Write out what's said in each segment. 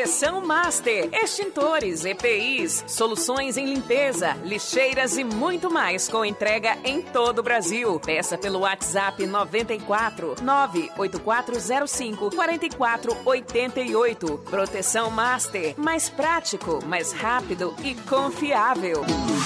Proteção Master, extintores, EPIs, soluções em limpeza, lixeiras e muito mais com entrega em todo o Brasil. Peça pelo WhatsApp 94 98405 4488. Proteção Master, mais prático, mais rápido e confiável.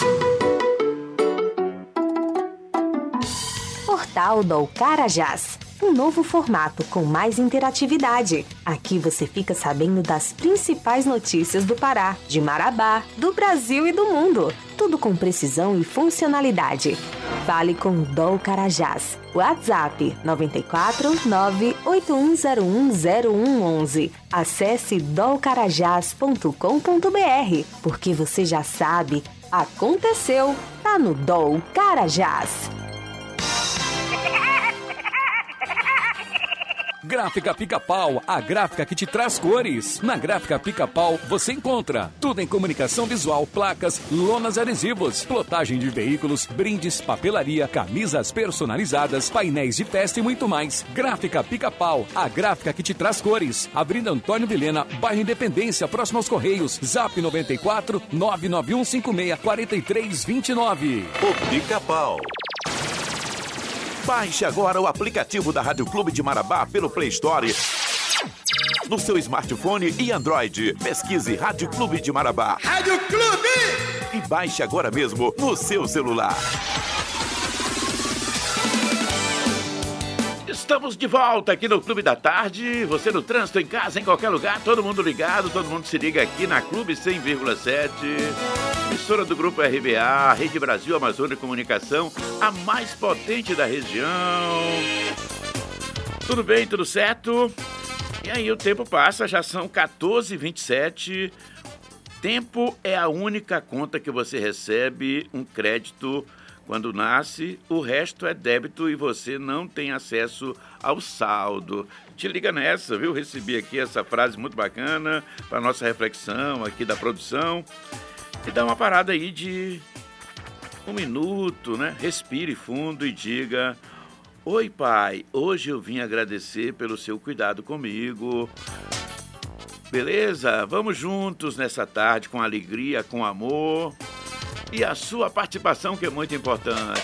Portal do Carajás. Um novo formato com mais interatividade. Aqui você fica sabendo das principais notícias do Pará, de Marabá, do Brasil e do mundo. Tudo com precisão e funcionalidade. Fale com Dol Carajás. WhatsApp 94 981010111. Acesse dolcarajás.com.br. Porque você já sabe, aconteceu, tá no Dol Carajás. Gráfica Pica-Pau, a gráfica que te traz cores. Na Gráfica Pica-Pau você encontra tudo em comunicação visual, placas, lonas adesivos, plotagem de veículos, brindes, papelaria, camisas personalizadas, painéis de festa e muito mais. Gráfica Pica-Pau, a gráfica que te traz cores. Avenida Antônio Vilhena, bairro Independência, próximo aos Correios. Zap 94 99156 4329. O Pica-Pau. Baixe agora o aplicativo da Rádio Clube de Marabá pelo Play Store no seu smartphone e Android. Pesquise Rádio Clube de Marabá. Rádio Clube! E baixe agora mesmo no seu celular. Estamos de volta aqui no Clube da Tarde. Você no trânsito, em casa, em qualquer lugar, todo mundo ligado, todo mundo se liga aqui na Clube 100,7. Emissora do Grupo RBA, Rede Brasil Amazônia Comunicação, a mais potente da região. Tudo bem, tudo certo? E aí o tempo passa, já são 14h27. Tempo é a única conta que você recebe um crédito quando nasce, o resto é débito e você não tem acesso ao saldo. Te liga nessa, viu? Recebi aqui essa frase muito bacana para nossa reflexão aqui da produção. E dá uma parada aí de um minuto, né? Respire fundo e diga: oi, pai, hoje eu vim agradecer pelo seu cuidado comigo. Beleza? Vamos juntos nessa tarde com alegria, com amor. E a sua participação, que é muito importante.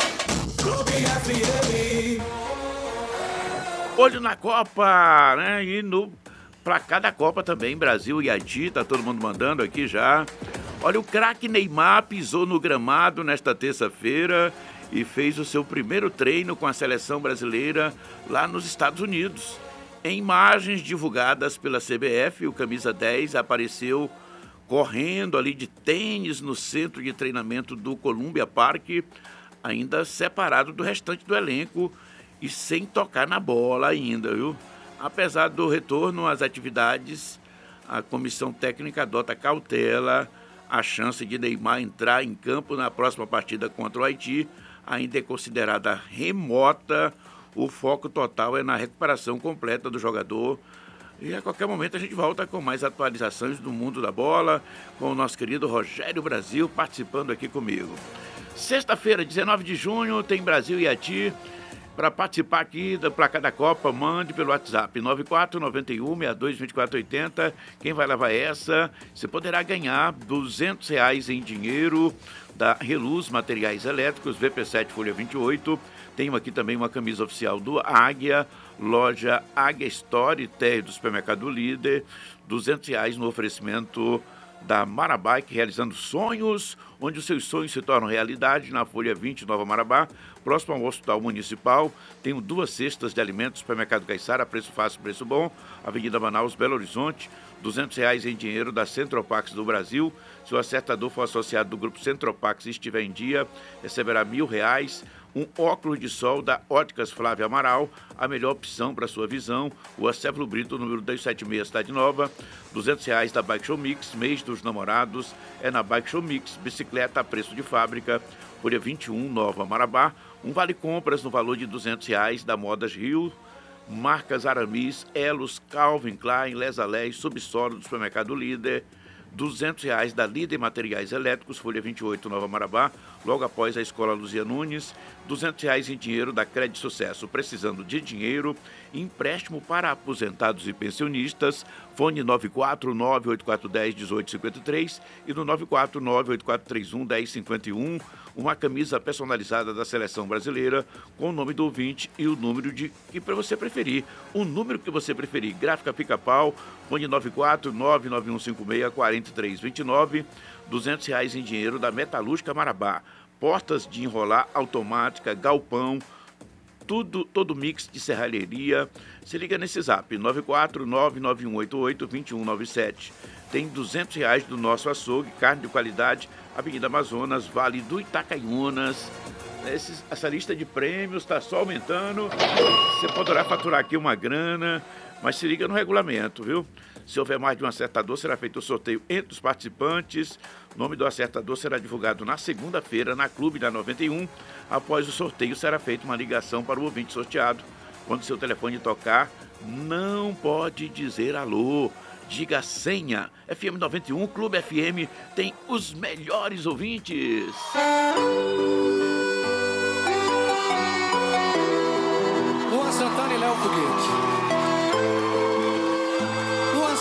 Olho na Copa, né? E no placar da Copa também, Brasil e Haiti, tá todo mundo mandando aqui já. Olha, o craque Neymar pisou no gramado nesta terça-feira e fez o seu primeiro treino com a seleção brasileira lá nos Estados Unidos. Em imagens divulgadas pela CBF, o camisa 10 apareceu correndo ali de tênis no centro de treinamento do Columbia Park, ainda separado do restante do elenco e sem tocar na bola ainda, viu? Apesar do retorno às atividades, a comissão técnica adota cautela. A chance de Neymar entrar em campo na próxima partida contra o Haiti ainda é considerada remota. O foco total é na recuperação completa do jogador. E a qualquer momento a gente volta com mais atualizações do mundo da bola, com o nosso querido Rogério Brasil participando aqui comigo. Sexta-feira, 19 de junho, tem Brasil e Haiti. Para participar aqui da placa da Copa, mande pelo WhatsApp 9491622480. Quem vai levar essa, você poderá ganhar R$200 em dinheiro da Reluz Materiais Elétricos, VP7 Folha 28. Tenho aqui também uma camisa oficial do Águia, loja Águia Store, térreo do supermercado Líder. R$200 no oferecimento da Marabike, realizando sonhos, onde os seus sonhos se tornam realidade, na Folha 20, Nova Marabá, próximo ao Hospital Municipal. Tenho 2 cestas de alimentos, supermercado Caiçara, preço fácil, preço bom, Avenida Manaus, Belo Horizonte. R$200 em dinheiro da Centropax do Brasil. Se o acertador for associado do grupo Centropax e estiver em dia, receberá R$1.000. Um óculos de sol da Óticas Flávia Amaral, a melhor opção para sua visão. Rua Céfalo Brito, número 276, Cidade Nova. R$200 da Bike Show Mix, mês dos namorados, é na Bike Show Mix. Bicicleta a preço de fábrica, Folha 21, Nova Marabá. Um vale compras no valor de R$200 da Modas Rio. Marcas Aramis, Elos, Calvin Klein, Lesalé, Subsolo do supermercado Líder. R$200 da Líder Materiais Elétricos, Folha 28, Nova Marabá, logo após a Escola Luzia Nunes. R$200 em dinheiro da Crédito Sucesso. Precisando de dinheiro, empréstimo para aposentados e pensionistas, Fone 949-8410-1853 e no 949-8431-1051. Uma camisa personalizada da Seleção Brasileira com o nome do ouvinte e o número que para você preferir. O número que você preferir. Gráfica Pica-Pau, fone 94991564329, R$200 em dinheiro da Metalúrgica Marabá. Portas de enrolar automática, galpão, todo mix de serralheria. Se liga nesse zap, 94991882197. Tem R$200 do nosso açougue, carne de qualidade, Avenida Amazonas, Vale do Itacaiunas. Essa lista de prêmios está só aumentando. Você poderá faturar aqui uma grana, mas se liga no regulamento, viu? Se houver mais de um acertador, será feito o sorteio entre os participantes. O nome do acertador será divulgado na segunda-feira, na Clube da 91. Após o sorteio, será feita uma ligação para o ouvinte sorteado. Quando seu telefone tocar, não pode dizer alô. Diga a senha. FM 91, Clube FM, tem os melhores ouvintes. Luan Santana e Léo Foguete.